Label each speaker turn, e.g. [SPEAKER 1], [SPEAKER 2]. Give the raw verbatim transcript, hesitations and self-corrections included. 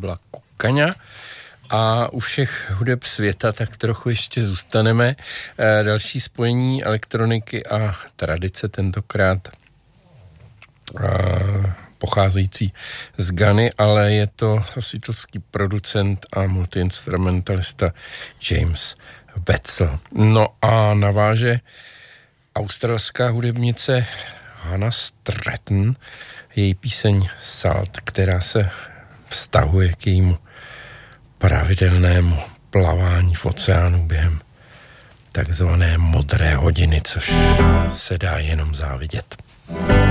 [SPEAKER 1] byla Kukaňa. A u všech hudeb světa tak trochu ještě zůstaneme. E, další spojení elektroniky a tradice, tentokrát e, pocházející z Ghany, ale je to seattleský producent a multiinstrumentalista James Wetzel. No a naváže australská hudebnice Hannah Stratton, její píseň Salt, která se vztahuje k jejímu pravidelnému plavání v oceánu během takzvané modré hodiny, což se dá jenom závidět.